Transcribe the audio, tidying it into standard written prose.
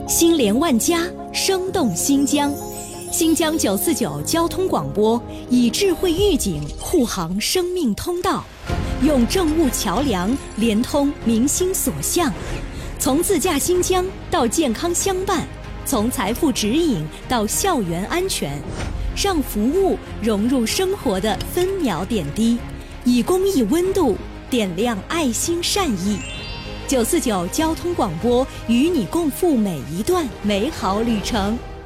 心连万家，生动新疆。新疆949交通广播以智慧预警护航生命通道，用政务桥梁连通民心所向，从自驾新疆到健康相伴，从财富指引到校园安全，让服务融入生活的分秒点滴，以公益温度点亮爱心善意。949交通广播与你共赴每一段美好旅程。